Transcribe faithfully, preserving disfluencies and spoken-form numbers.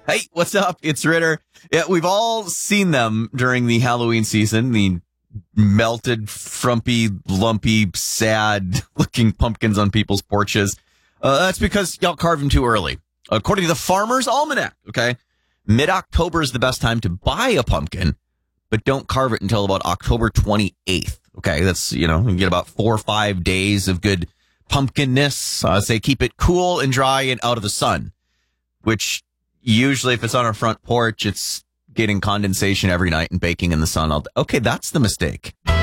Hey, what's up? It's Ritter. Yeah, we've all seen them during the Halloween season. The melted, frumpy, lumpy, sad-looking pumpkins on people's porches. Uh, that's because y'all carved them too early. According to the Farmer's Almanac, okay, mid-October is the best time to buy a pumpkin, but don't carve it until about October twenty-eighth. Okay, that's, you know, you get about four or five days of good pumpkinness. Uh, say keep it cool and dry and out of the sun, which usually if it's on our front porch, it's getting condensation every night and baking in the sun all day. Okay, that's the mistake.